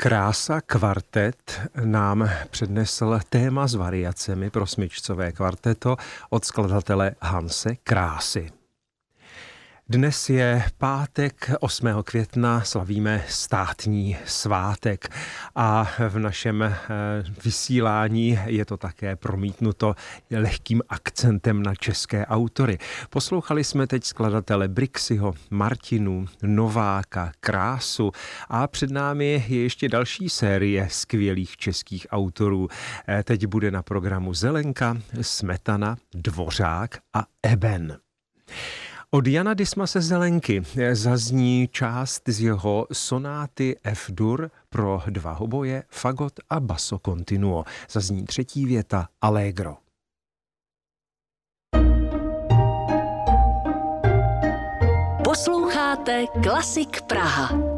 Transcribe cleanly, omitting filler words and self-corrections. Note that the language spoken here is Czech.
Krása kvartet nám přednesl téma s variacemi pro smyčcové kvarteto od skladatele Hanse Krásy. Dnes je pátek 8. května, slavíme státní svátek a v našem vysílání je to také promítnuto lehkým akcentem na české autory. Poslouchali jsme teď skladatele Brixyho, Martinu, Nováka, Krásu a před námi je ještě další série skvělých českých autorů. Teď bude na programu Zelenka, Smetana, Dvořák a Eben. Od Jana Dismase Zelenky zazní část z jeho sonáty F-dur pro dva hoboje, fagot a basso continuo. Zazní třetí věta Allegro. Posloucháte Klasik Praha.